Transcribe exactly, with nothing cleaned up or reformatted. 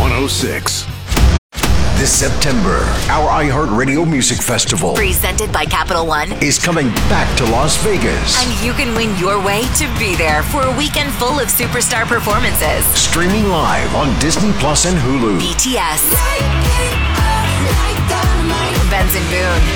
one oh six. This September, our iHeartRadio Music Festival, presented by Capital One, is coming back to Las Vegas. And you can win your way to be there for a weekend full of superstar performances. Streaming live on Disney Plus and Hulu. B T S, Benson Boone,